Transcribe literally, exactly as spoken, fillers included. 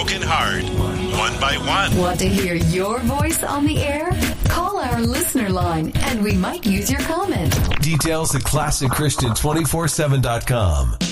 broken heart, one by one. Want to hear your voice on the air? Call our listener line and we might use your comment. Details at classic christian two forty-seven dot com.